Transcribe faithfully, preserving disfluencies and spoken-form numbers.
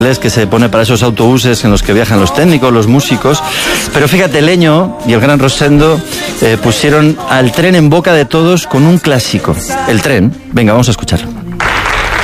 que se pone para esos autobuses en los que viajan los técnicos, los músicos. Pero fíjate, Leño y el Gran Rosendo eh, pusieron al tren en boca de todos con un clásico. El tren. Venga, vamos a escucharlo.